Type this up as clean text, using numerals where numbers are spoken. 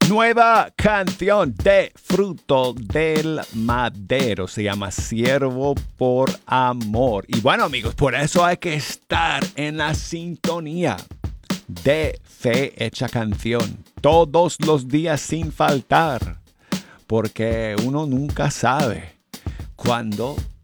Nueva canción de Fruto del Madero. Se llama Siervo por Amor. Y bueno, amigos, por eso hay que estar en la sintonía de Fe Hecha Canción. Todos los días sin faltar. Porque uno nunca sabe cuándo